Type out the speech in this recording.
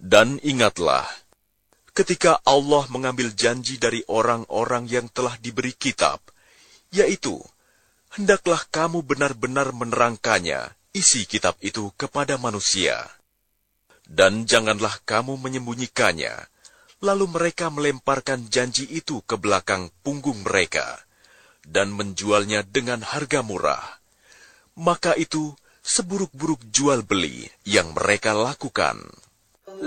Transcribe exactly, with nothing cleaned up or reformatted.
Dan ingatlah, ketika Allah mengambil janji dari orang-orang yang telah diberi kitab, yaitu, hendaklah kamu benar-benar menerangkannya, isi kitab itu kepada manusia. Dan janganlah kamu menyembunyikannya, lalu mereka melemparkan janji itu ke belakang punggung mereka, dan menjualnya dengan harga murah. Maka itu seburuk-buruk jual beli yang mereka lakukan.